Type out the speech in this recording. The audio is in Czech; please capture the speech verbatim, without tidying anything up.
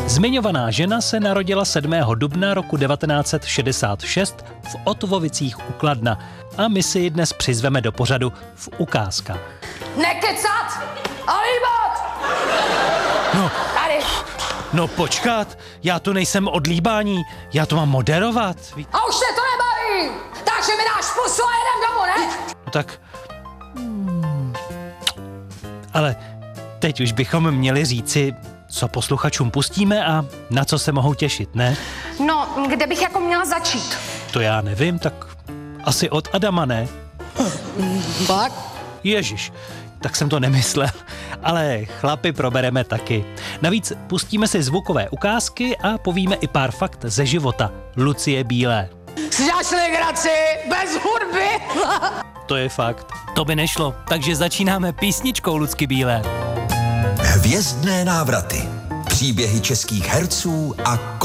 Zmiňovaná žena se narodila sedmého dubna roku devatenáct set šedesát šest v Otvovicích u Kladna a my si ji dnes přizveme do pořadu v ukázkách. Nekecat a líbat! No, Tady. no počkat, já tu nejsem od líbání, já to mám moderovat. A už se to nebaví! Takže mi dáš pusu a jedem domů, ne? No tak... Hmm. Ale teď už bychom měli říci, co posluchačům pustíme a na co se mohou těšit, ne? No, kde bych jako měla začít? To já nevím, tak asi od Adama, ne? Bak? Ježiš, tak jsem to nemyslel. Ale chlapy probereme taky. Navíc pustíme si zvukové ukázky a povíme i pár fakt ze života Lucie Bílé. Si děláš legraci bez hudby? To je fakt. To by nešlo, takže začínáme písničkou Lucky Bílé. Hvězdné návraty. Příběhy českých herců a